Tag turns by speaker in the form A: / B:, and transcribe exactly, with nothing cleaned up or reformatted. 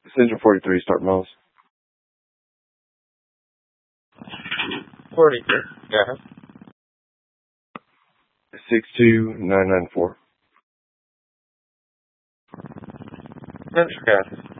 A: Decision forty-three, start miles.
B: forty-three, go ahead.
A: six two nine nine four.
B: Venture code.